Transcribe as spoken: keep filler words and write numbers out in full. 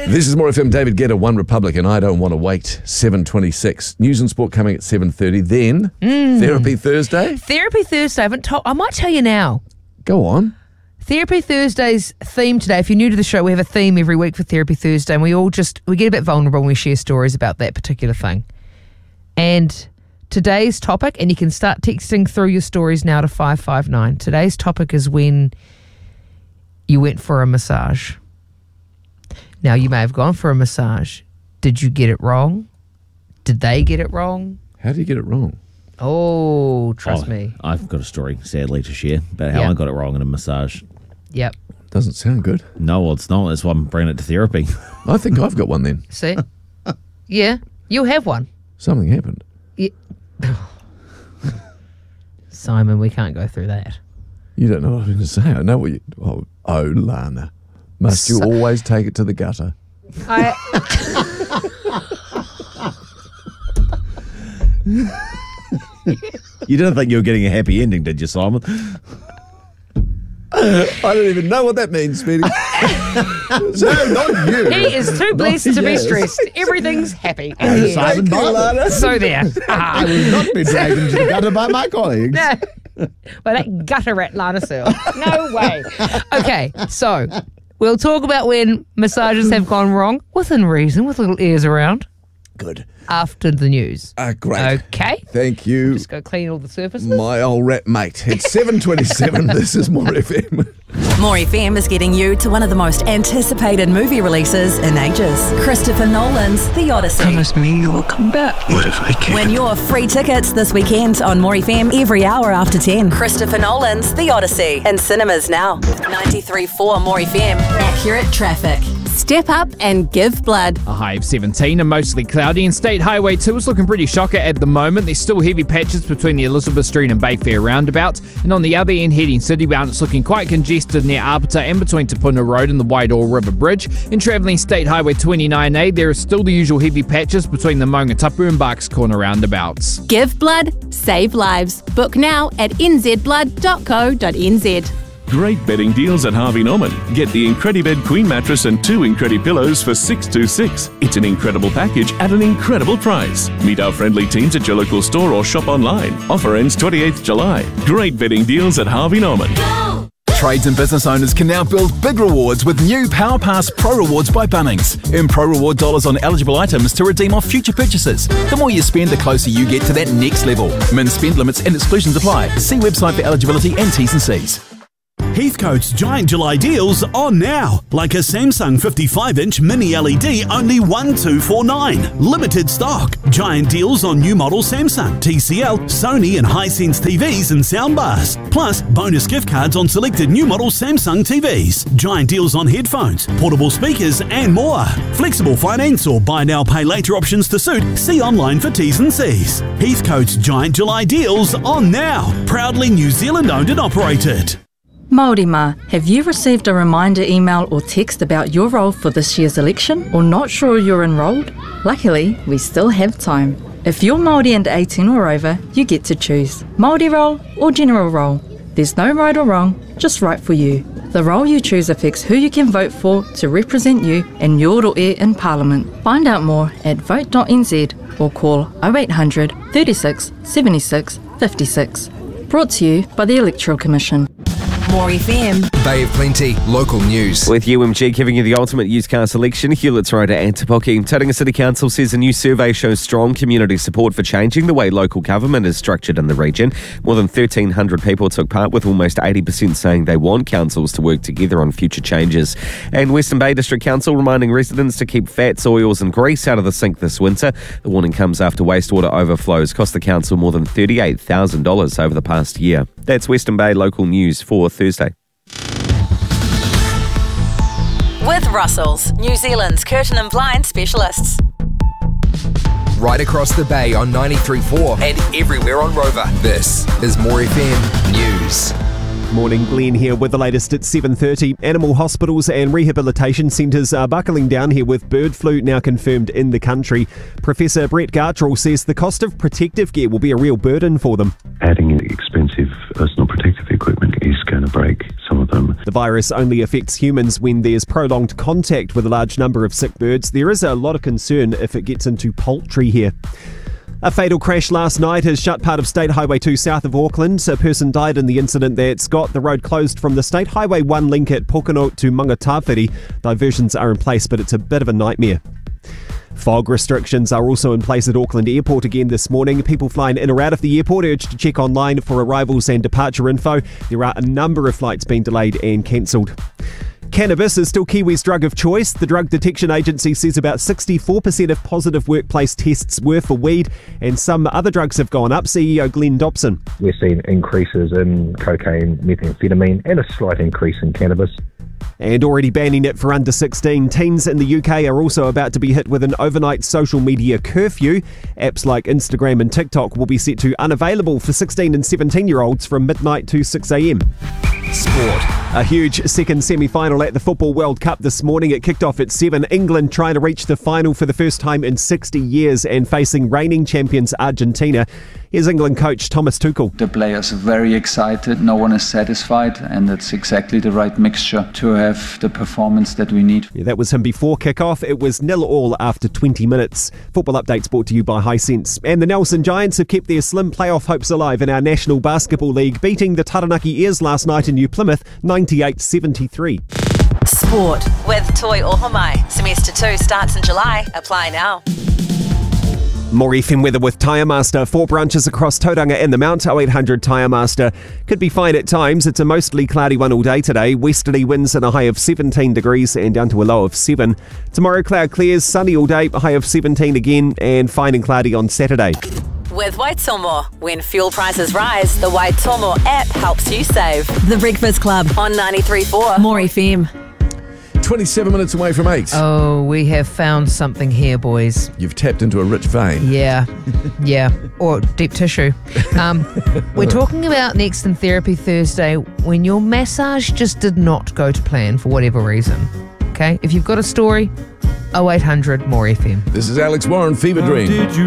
This is More F M, David Guetta, One Republic, and I Don't Want to Wait, seven twenty-six. News and sport coming at seven thirty. Then, mm. Therapy Thursday. Therapy Thursday. I haven't told, I might tell you now. Go on. Therapy Thursday's theme today, if you're new to the show, we have a theme every week for Therapy Thursday, and we all just, we get a bit vulnerable when we share stories about that particular thing. And today's topic, and you can start texting through your stories now to five five nine. Today's topic is when you went for a massage. Now, you may have gone for a massage. Did you get it wrong? Did they get it wrong? How did you get it wrong? Oh, trust oh, me. I've got a story, sadly, to share about how Yep. I got it wrong in a massage. Yep. Doesn't sound good. No, well, it's not. That's why I'm bringing it to therapy. I think I've got one then. See? Yeah, you'll have one. Something happened. Yeah. Simon, we can't go through that. You don't know what I'm going to say. I know what you... Oh, oh Lana. Must you So- always take it to the gutter? I... You didn't think you were getting a happy ending, did you, Simon? I don't even know what that means, Speedy. No, not you. He is too blessed Not to be yes. stressed. Everything's happy. And Yeah. Simon Thank you, Bartlett. Lana. So there. I Ah. will not be dragged into the gutter by my colleagues. No. Well, that gutter rat Lana Searle. No way. Okay, so we'll talk about when massages have gone wrong, within reason, with little ears around, Good. after the news. Ah, great. Okay. Thank you, Just go clean all the surfaces. my old rat mate. It's seven twenty-seven. This is More F M. More F M is getting you to one of the most anticipated movie releases in ages. Christopher Nolan's The Odyssey. Promise me you will come back. What if I can't? Win your free tickets this weekend on More F M every hour after ten. Christopher Nolan's The Odyssey in cinemas now. ninety-three point four More F M. Accurate traffic. Step up and give blood. A high of seventeen and mostly cloudy, and State Highway two is looking pretty shocker at the moment. There's still heavy patches between the Elizabeth Street and Bayfair roundabouts, and on the other end heading citybound it's looking quite congested near Arbiter and between Tapuna Road and the Waidoa River Bridge. And travelling State Highway twenty-nine A, there is still the usual heavy patches between the Maungatapu and Barks Corner roundabouts. Give blood, save lives. Book now at n z blood dot co dot n z. Great bedding deals at Harvey Norman. Get the Incredibed Queen mattress and two Incredi pillows for six two six. It's an incredible package at an incredible price. Meet our friendly teams at your local store or shop online. Offer ends twenty-eighth July. Great bedding deals at Harvey Norman. Trades and business owners can now build big rewards with new Power Pass Pro Rewards by Bunnings. Earn Pro Reward dollars on eligible items to redeem off future purchases. The more you spend, the closer you get to that next level. Min spend limits and exclusions apply. See website for eligibility and T's and C's. Heathcote's Giant July deals on now. Like a Samsung fifty-five inch mini L E D, only one two four nine. Limited stock. Giant deals on new model Samsung, T C L, Sony and Hisense T Vs and soundbars. Plus, bonus gift cards on selected new model Samsung T Vs. Giant deals on headphones, portable speakers and more. Flexible finance or buy now pay later options to suit. See online for T's and C's. Heathcote's Giant July deals on now. Proudly New Zealand owned and operated. Māori mā, have you received a reminder email or text about your role for this year's election or not sure you're enrolled? Luckily, we still have time. If you're Māori and eighteen or over, you get to choose Māori role or general role. There's no right or wrong, just right for you. The role you choose affects who you can vote for to represent you in your rō in Parliament. Find out more at vote dot n z or call oh eight hundred, thirty-six, seventy-six, fifty-six. Brought to you by the Electoral Commission. More F M. Bay of Plenty, local news. With U M G giving you the ultimate used car selection, Hewlett's Road at Antipoki. Tauranga City Council says a new survey shows strong community support for changing the way local government is structured in the region. More than thirteen hundred people took part, with almost eighty percent saying they want councils to work together on future changes. And Western Bay District Council reminding residents to keep fats, oils and grease out of the sink this winter. The warning comes after wastewater overflows cost the council more than thirty-eight thousand dollars over the past year. That's Western Bay local news for Thursday. With Russell's, New Zealand's curtain and blind specialists. Right across the bay on ninety-three point four and everywhere on Rover. This is More F M News. Morning, Glenn here with the latest at seven thirty. Animal hospitals and rehabilitation centres are buckling down here with bird flu now confirmed in the country. Professor Brett Gartrell says the cost of protective gear will be a real burden for them. Adding expensive personal protective equipment is going to break some of them. The virus only affects humans when there's prolonged contact with a large number of sick birds. There is a lot of concern if it gets into poultry here. A fatal crash last night has shut part of State Highway two south of Auckland. A person died in the incident that's got the road closed from the State Highway one link at Pokeno to Mangatawhiri. Diversions are in place, but it's a bit of a nightmare. Fog restrictions are also in place at Auckland Airport again this morning. People flying in or out of the airport urged to check online for arrivals and departure info. There are a number of flights being delayed and cancelled. Cannabis is still Kiwis' drug of choice. The Drug Detection Agency says about sixty-four percent of positive workplace tests were for weed, and some other drugs have gone up. C E O Glenn Dobson. We're seeing increases in cocaine, methamphetamine, and a slight increase in cannabis. And already banning it for under sixteen, teens in the U K are also about to be hit with an overnight social media curfew. Apps like Instagram and TikTok will be set to unavailable for sixteen and seventeen-year-olds from midnight to six a.m. Sport. A huge second semi-final at the Football World Cup this morning. It kicked off at seven. England trying to reach the final for the first time in sixty years and facing reigning champions Argentina. Here's England coach Thomas Tuchel. The players are very excited. No one is satisfied, and it's exactly the right mixture to have the performance that we need. Yeah, that was him before kick-off. It was nil all after twenty minutes. Football updates brought to you by Hisense. And the Nelson Giants have kept their slim playoff hopes alive in our National Basketball League, beating the Taranaki Airs last night in New Plymouth, ninety-eight seventy-three. Sport with Toi Ohomai. Semester two starts in July. Apply now. More F M weather with Tyre Master. Four branches across Tauranga and the Mount. oh eight hundred Tyre Master. Could be fine at times. It's a mostly cloudy one all day today. Westerly winds and a high of seventeen degrees and down to a low of seven. Tomorrow cloud clears, sunny all day, a high of seventeen again, and fine and cloudy on Saturday. With Waitomo. When fuel prices rise, the Waitomo app helps you save. The Breakfast Club on ninety-three point four More F M. twenty-seven minutes away from eight. Oh, we have found something here, boys. You've tapped into a rich vein. Yeah, yeah, or deep tissue. Um, we're talking about next in Therapy Thursday when your massage just did not go to plan for whatever reason. Okay, if you've got a story, oh eight hundred More F M. This is Alex Warren, Fever Dream.